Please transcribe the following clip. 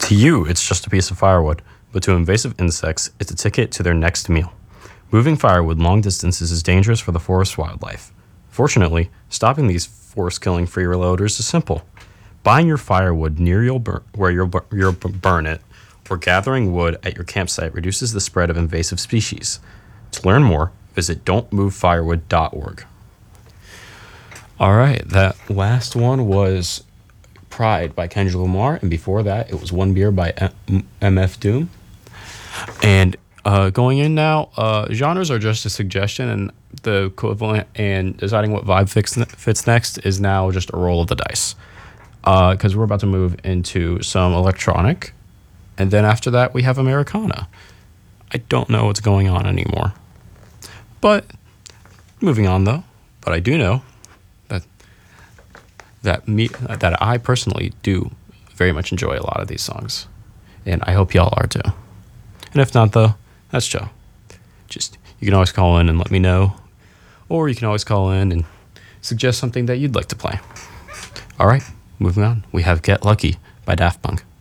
To you, it's just a piece of firewood, but to invasive insects, it's a ticket to their next meal. Moving firewood long distances is dangerous for the forest wildlife. Fortunately, stopping these forest-killing freeloaders is simple. Buying your firewood near where you'll burn it, or gathering wood at your campsite reduces the spread of invasive species. To learn more, visit don'tmovefirewood.org. All right, that last one was Pride by Kendrick Lamar, and before that, it was One Beer by MF Doom. And going in now, genres are just a suggestion, and the equivalent, and deciding what vibe fits next is now just a roll of the dice. Because we're about to move into some electronic, and then after that, we have Americana. I don't know what's going on anymore. But moving on, though, but I do know that I personally do very much enjoy a lot of these songs, and I hope y'all are too. And if not, though, that's Joe. Just, you can always call in and let me know, or you can always call in and suggest something that you'd like to play. All right, moving on. We have Get Lucky by Daft Punk.